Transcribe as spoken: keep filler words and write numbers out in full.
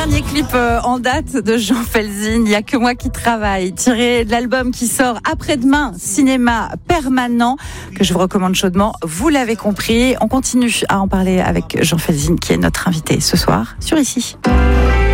Dernier clip en date de Jean Felzine, Il y a que moi qui travaille, tiré de l'album qui sort après-demain, Cinéma Permanent, que je vous recommande chaudement. Vous l'avez compris, on continue à en parler avec Jean Felzine qui est notre invité ce soir sur Ici.